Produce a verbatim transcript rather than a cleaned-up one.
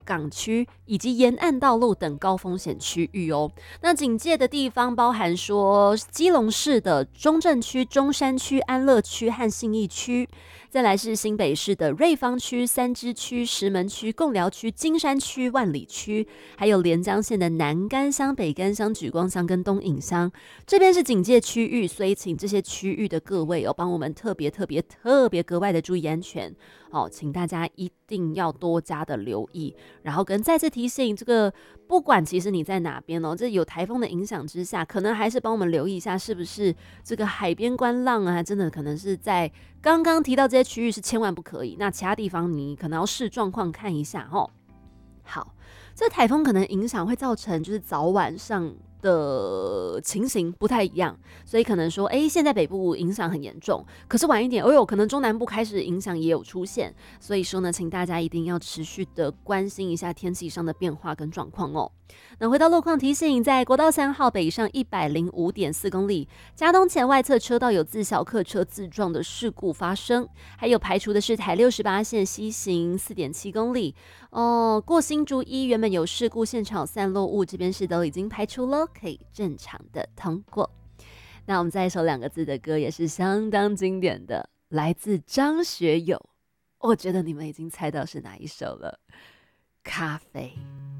港区以及沿岸道路等高风险区域哦。那警戒的地方包含说基隆市的中正区、中山区、安乐区和信义区，再来是新北市的瑞芳区、三芝区、石门区、贡寮区、金山区、万里区，还有连江县的南竿乡、北竿乡、莒光乡跟东引乡，这边是警戒区域，所以请这些区域的各位哦，帮我们特别特别特别格外的注意安全哦，请大家一定要多加的留意。然后跟再次提醒，这个不管其实你在哪边哦，这有台风的影响之下，可能还是帮我们留意一下，是不是这个海边观浪啊，真的可能是在刚刚提到这些区域是千万不可以，那其他地方你可能要视状况看一下哦。好，这台风可能影响会造成就是早晚上的情形不太一样，所以可能说，哎，现在北部影响很严重，可是晚一点，哦呦，可能中南部开始影响也有出现，所以说呢，请大家一定要持续的关心一下天气上的变化跟状况哦。那回到路况提醒，在国道三号北上一百零五点四公里，嘉东前外侧车道有自小客车自撞的事故发生，还有排除的是台六十八线西行四点七公里哦。过新竹一原本有事故现场散落物，这边是都已经排除了，可以正常的通过。那我们再一首两个字的歌也是相当经典的，来自张学友，我觉得你们已经猜到是哪一首了，咖啡。